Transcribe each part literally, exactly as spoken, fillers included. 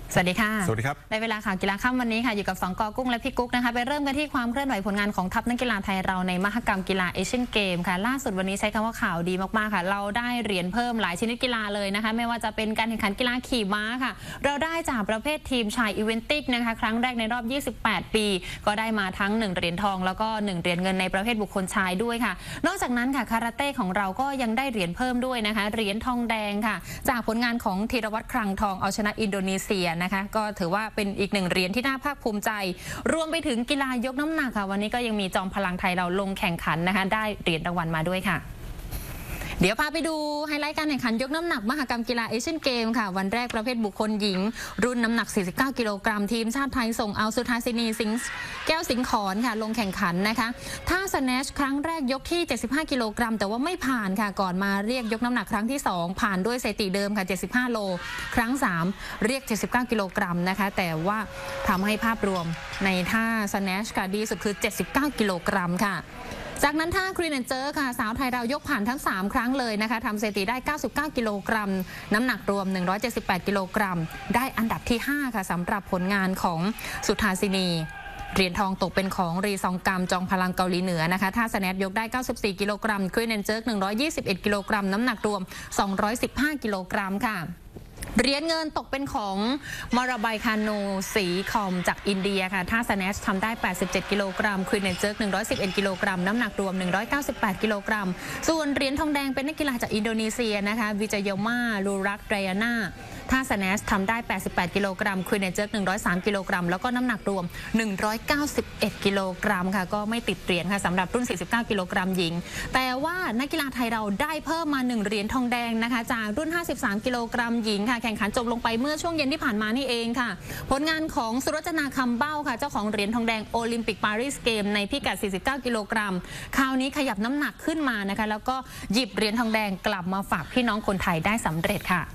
สวัสดีค่ะสวัสดีครับในเวลาข่าวกีฬาค่ำวันนี้ค่ะอยู่กับสองกอกุ้งและพี่กุ๊กนะคะไปเริ่มกันที่ความเคลื่อนไหวผลงานของทัพนักกีฬาไทยเราในมหกรรมกีฬาเอเชียนเกมค่ะล่าสุดวันนี้ใช้คำว่าข่าวดีมากๆค่ะเราได้เหรียญเพิ่มหลายชนิดกีฬาเลยนะคะไม่ว่าจะเป็นการแข่งขันกีฬาขี่ม้าค่ะเราได้จากประเภททีมชายอีเวนติกนะคะครั้งแรกในรอบยี่สิบแปดปีก็ได้มาทั้งหนึ่งเหรียญทองแล้วก็หนึ่งเหรียญเงินในประเภทบุคคลชายด้วยค่ะนอกจากนั้นค่ะคาราเต้ของเราก็ยังได้เหรียญเพิ่มด้วยนะคะเหรียญทองแดงค่ะจากผลงานของธีรวัตรคลังทองเอาชนะอินโดนีเซียนะคะก็ถือว่าเป็นอีกหนึ่งเหรียญที่น่าภาคภูมิใจรวมไปถึงกีฬายกน้ำหนักค่ะวันนี้ก็ยังมีจอมพลังไทยเราลงแข่งขันนะคะได้เหรียญรางวัลมาด้วยค่ะเดี๋ยวพาไปดูไฮไลท์การแข่งขันยกน้ำหนักมหกรรมกีฬาเอเชียนเกมค่ะวันแรกประเภทบุคคลหญิงรุ่นน้ำหนักสี่สิบเก้ากิโลกรัมทีมชาติไทยส่งเอาสุธาสินีสิงห์แก้วสิงขอนค่ะลงแข่งขันนะคะท่าสแนชครั้งแรกยกที่เจ็ดสิบห้ากิโลกรัมแต่ว่าไม่ผ่านค่ะก่อนมาเรียกยกน้ำหนักครั้งที่สองผ่านด้วยสถิติเดิมค่ะเจ็ดสิบห้าโลครั้งสามเรียกเจ็ดสิบเก้ากิโลกรัมนะคะแต่ว่าทำให้ภาพรวมในท่าสแนชค่ะดีสุดคือเจ็ดสิบเก้ากิโลกรัมค่ะจากนั้นท่าครีนแอนเจอร์ค่ะสาวไทยเรายกผ่านทั้งสามครั้งเลยนะคะทำสถิติได้เก้าสิบเก้ากิโลกรัมน้ำหนักรวมหนึ่งร้อยเจ็ดสิบแปดกิโลกรัมได้อันดับที่ห้าค่ะสำหรับผลงานของสุธาสินีเหรียญทองตกเป็นของรีซองกัมจองพลังเกาหลีเหนือนะคะท่าสแนชยกได้เก้าสิบสี่กิโลกรัมครีนแอนเจอร์หนึ่งร้อยยี่สิบเอ็ดกิโลกรัมน้ำหนักรวมสองร้อยสิบห้ากิโลกรัมค่ะเหรียญเงินตกเป็นของมาราไบคานูสีคอมจากอินเดียค่ะท่าสแนชทำได้แปดสิบเจ็ดกิโลกรัมควีนเนเจิร์กหนึ่งร้อยสิบเอ็ดกิโลกรัมน้ำหนักรวมหนึ่งร้อยเก้าสิบแปดกิโลกรัมส่วนเหรียญทองแดงเป็นนักกีฬาจากอินโดนีเซียนะคะวิจยมาลูรักไดอาน่าท่าสแนชทำได้แปดสิบแปดกิโลกรัมควีนเนเจิร์กหนึ่งร้อยสามกิโลกรัมแล้วก็น้ำหนักรวมหนึ่งร้อยเก้าสิบเอ็ดกิโลกรัมค่ะก็ไม่ติดเหรียญค่ะสำหรับรุ่นสี่สิบเก้ากิโลกรัมหญิงแต่ว่านักกีฬาไทยเราได้เพิ่มมาหนึ่งเหรียญทองแดงนะคะจากรุ่นห้าสิบสามกิโลกรัมหญิงค่ะแข่งขันจบลงไปเมื่อช่วงเย็นที่ผ่านมานี่เองค่ะผลงานของสุรจนาคำเบ้าค่ะเจ้าของเหรียญทองแดงโอลิมปิกปารีสเกมในพิกัดสี่สิบเก้ากิโลกรัมคราวนี้ขยับน้ำหนักขึ้นมานะคะแล้วก็หยิบเหรียญทองแดงกลับมาฝากพี่น้องคนไทยได้สำเร็จค่ะ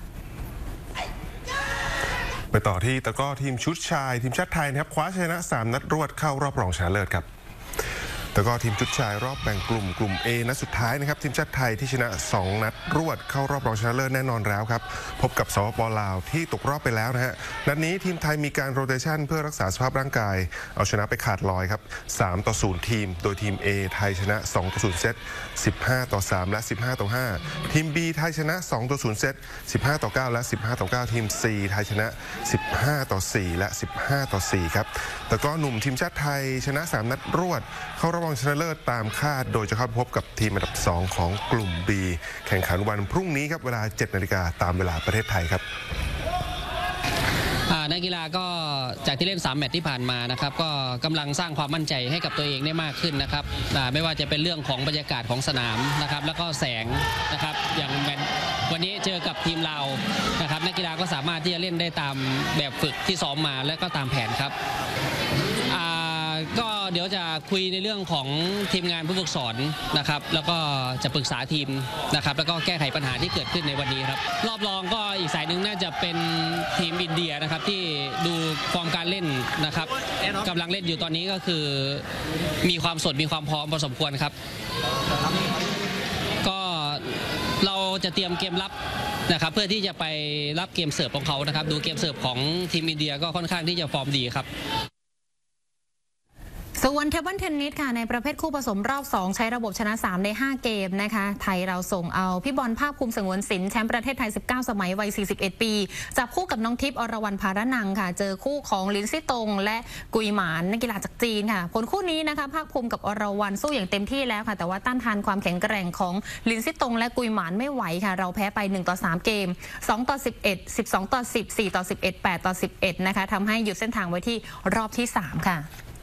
ไปต่อที่ตะกร้อทีมชุดชายทีมชาติไทยนะครับคว้าชนะสามนัดรวดเข้ารอบรองชนะเลิศครับตะกร้อทีมชุดชายรอบแบ่งกลุ่มกลุ่ม A นัดสุดท้ายนะครับทีมชาติไทยที่ชนะสองนัดรวดเข้ารอบรองชนะเลิศแน่นอนแล้วครับพบกับสปป.ลาวที่ตกรอบไปแล้วนะฮะนัดนี้ทีมไทยมีการโรเตชันเพื่อรักษาสภาพร่างกายเอาชนะไปขาดลอยครับสามต่อศูนย์ทีมโดยทีม A ไทยชนะสองต่อศูนย์เซตสิบห้าต่อสามและสิบห้าต่อห้าทีม B ไทยชนะสองต่อศูนย์เซตสิบห้าต่อเก้าและสิบห้าต่อเก้าทีม C ไทยชนะสิบห้าต่อสี่และสิบห้าต่อสี่ครับตะกร้อหนุ่มทีมชาติไทยชนะสามนัดรวดเข้ารอบรองชนะเลิศตามคาดโดยจะเข้าพบกับทีมอันดับสองของกลุ่ม B แข่งขันวันพรุ่งนี้ครับเวลา เจ็ดนาฬิกาตามเวลาประเทศไทยครับนักกีฬาก็จากที่เล่นสามแมตช์ที่ผ่านมานะครับก็กำลังสร้างความมั่นใจให้กับตัวเองได้มากขึ้นนะครับไม่ว่าจะเป็นเรื่องของบรรยากาศของสนามนะครับแล้วก็แสงนะครับอย่างวันนี้เจอกับทีมลาวนะครับนักกีฬาก็สามารถที่จะเล่นได้ตามแบบฝึกที่ซ้อมมาและก็ตามแผนครับก็เดี๋ยวจะคุยในเรื่องของทีมงานผู้ฝึกสอนนะครับแล้วก็จะปรึกษาทีมนะครับแล้วก็แก้ไขปัญหาที่เกิดขึ้นในวันนี้ครับรอบรองก็อีกสายหนึ่งน่าจะเป็นทีมอินเดียนะครับที่ดูฟอร์มการเล่นนะครับกำลังเล่นอยู่ตอนนี้ก็คือมีความสดมีความพร้อมพอสมควรครับก็เราจะเตรียมเกมรับนะครับเพื่อที่จะไปรับเกมเสิร์ฟของเขานะครับดูเกมเสิร์ฟของทีมอินเดียก็ค่อนข้างที่จะฟอร์มดีครับส่วนเทเบิลเทนนิสค่ะในประเภทคู่ผสมรอบสองใช้ระบบชนะสามในห้าเกมนะคะไทยเราส่งเอาพี่บอลภาคภูมิสงวนศิลป์แชมป์ประเทศไทยสิบเก้าสมัยวัยสี่สิบเอ็ดปีจับคู่กับน้องทิพย์อรวรรณภารนังค่ะเจอคู่ของลินซี่ตงและกุยหมานนักกีฬาจากจีนค่ะผลคู่นี้นะคะภาคภูมิกับอรวรรณสู้อย่างเต็มที่แล้วค่ะแต่ว่าต้านทานความแข็งแกร่งของลินซี่ตงและกุยหมานไม่ไหวค่ะเราแพ้ไปหนึ่งต่อสามเกมสองต่อสิบเอ็ด สิบสองต่อสิบ สี่ต่อสิบเอ็ด แปดต่อสิบเอ็ดนะคะทำให้หยุดเส้นทางไว้ที่รอบที่สามค่ะ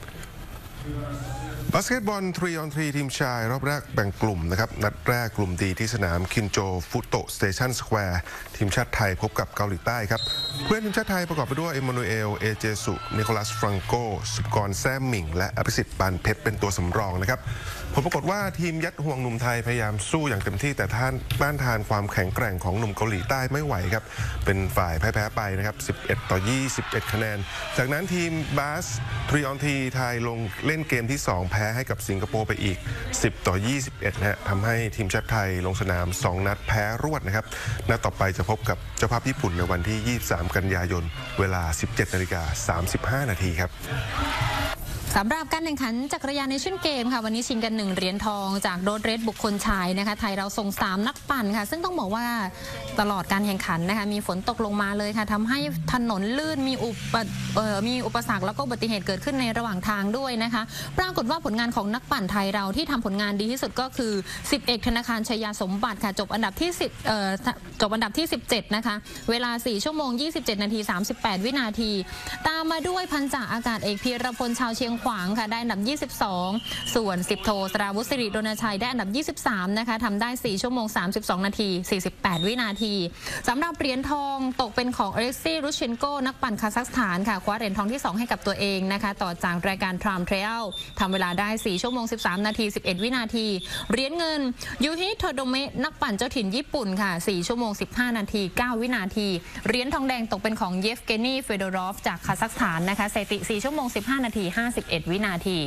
บาสเกตบอลทรีออนทรีทีมชายรอบแรกแบ่งกลุ่มนะครับนัดแรกกลุ่มดีที่สนามคินโจฟุโตะสเตชันสแควร์ทีมชาติไทยพบกับเกาหลีใต้ครับเพื่อนทีมชาติไทยประกอบไปด้วยเอมานูเอลเอเจสุนิโคลัสฟรังโกสุกรแซมหมิงและอภิสิทธิ์ปานเพชรเป็นตัวสำรองนะครับผลปรากฏว่าทีมยัดห่วงหนุ่มไทยพยายามสู้อย่างเต็มที่แต่ท่านต้านทานความแข็งแกร่งของหนุ่มเกาหลีใต้ไม่ไหวครับเป็นฝ่ายแพ้ไปนะครับสิบเอ็ดต่อยี่สิบเอ็ดคะแนนจากนั้นทีมบาสทรีออนทีไทยลงเล่นเกมที่สองแพ้ให้กับสิงคโปร์ไปอีกสิบต่อยี่สิบเอ็ดนะฮะทำให้ทีมชาติไทยลงสนามสองนัดแพ้รวดนะครับนัดต่อไปจะพบกับเจ้าภาพญี่ปุ่นในวันที่ยี่สิบสามามกันยายนเวลา สิบเจ็ดนาฬิกาสามสิบห้านาทีครับสำหรับการแข่งขันจักรยานเอเชียนเกมค่ะวันนี้ชิงกันหนึ่งเหรียญทองจากโรดเรสบุคคลชายนะคะไทยเราส่งสามนักปั่นค่ะซึ่งต้องบอกว่าตลอดการแข่งขันนะคะมีฝนตกลงมาเลยค่ะทำให้ถนนลื่นมีอุปเอ่อมีอุปสรรคแล้วก็อุบัติเหตุเกิดขึ้นในระหว่างทางด้วยนะคะปรากฏว่าผลงานของนักปั่นไทยเราที่ทำผลงานดีที่สุดก็คือสิบเอกธนาคารชัยยาสมบัติค่ะจบอันดับที่สิบเอ่อจบอันดับที่สิบเจ็ดนะคะเวลาสี่ชั่วโมงยี่สิบเจ็ดนาทีสามสิบแปดวินาทีตามมาด้วยพันจ่าอากาศเอกพีรพลชาวเชียงขวางค่ะได้อันดับยี่สิบสองส่วนสิบโทสราวุฒิสิริโดนชัยได้อันดับยี่สิบสามนะคะทำได้สี่ชั่วโมงสามสิบสองนาทีสี่สิบแปดวินาทีสำหรับเหรียญทองตกเป็นของอเล็กซี่รูเชนโกนักปั่นคาซัคสถานค่ะคว้าเหรียญทองที่สองให้กับตัวเองนะคะต่อจากรายการทรัมเทรลทำเวลาได้สี่ชั่วโมงสิบสามนาทีสิบเอ็ดวินาทีเหรียญเงินยูฮิโทโดเมะนักปั่นเจ้าถิ่นญี่ปุ่นค่ะสี่ชั่วโมงสิบห้านาทีเก้าวินาทีเหรียญทองแดงตกเป็นของเยฟเกนีเฟโดรอฟจากคาซัคสถานนะคะสถิติสี่ชั่วโมงสิบห้านาทีห้าสิบเอ็ดวินาที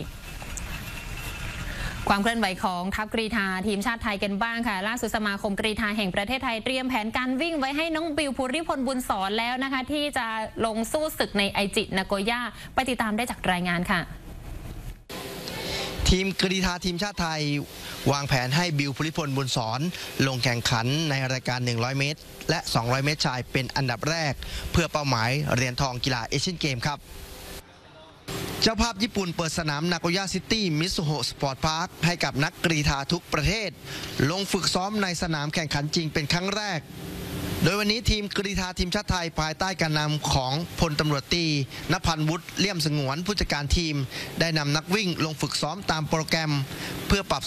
ความเคลื่อนไหวของทัพกรีฑาทีมชาติไทยกันบ้างค่ะล่าสุดสมาคมกรีฑาแห่งประเทศไทยเตรียมแผนการวิ่งไว้ให้น้องบิวภูริพลบุญสอนแล้วนะคะที่จะลงสู้ศึกในไอจินาโกย่าไปติดตามได้จากรายงานค่ะทีมกรีฑาทีมชาติไทยวางแผนให้บิวภูริพลบุญสอนลงแข่งขันในรายการหนึ่งร้อยเมตรและสองร้อยเมตรชายเป็นอันดับแรกเพื่อเป้าหมายเหรียญทองกีฬาเอเชียนเกมครับเจ้าภาพญี่ปุ่นเปิดสนามนาโกย่าซิตี้มิซุโฮะสปอร์ตพาร์คให้กับนักกรีฑาทุกประเทศลงฝึกซ้อมในสนามแข่งขันจริงเป็นครั้งแรกโดยวันนี้ทีมกรีฑาทีมชาติไทยภายใต้การนำของพลตำรวจตรีณพันธ์วุฒิเลี่ยมสงวนผู้จัดการทีมได้นำนักวิ่งลงฝึกซ้อมตามโปรแกรมเพื่อปรับ